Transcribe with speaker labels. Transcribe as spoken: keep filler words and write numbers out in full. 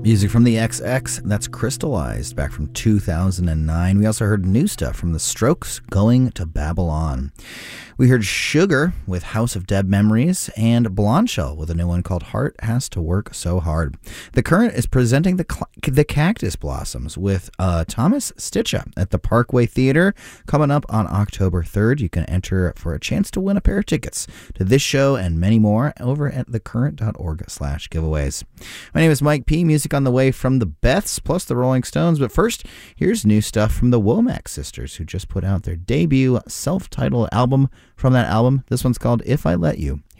Speaker 1: Music from the X X, that's Crystallized, back from two thousand nine. We also heard new stuff from The Strokes, Going to Babylon. We heard Sugar with House of Dead Memories and Blondshell with a new one called Heart Has to Work So Hard. The Current is presenting the cl- the Cactus Blossoms with uh, Thomas Stitcha at the Parkway Theater coming up on October third. You can enter for a chance to win a pair of tickets to this show and many more over at thecurrent.org slash giveaways. My name is Mike P. Music on the way from the Beths plus the Rolling Stones. But first, here's new stuff from the Womack Sisters, who just put out their debut self-titled album. From that album, this one's called If I Let You.